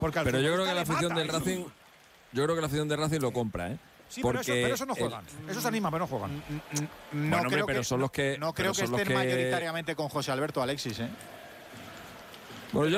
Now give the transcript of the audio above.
Pero yo creo que la afición del Racing, lo compra, ¿eh? Sí, pero eso no juegan. Eso se anima, pero no juegan. Bueno, hombre, pero son los que. No creo que estén mayoritariamente con José Alberto Alexis, ¿eh?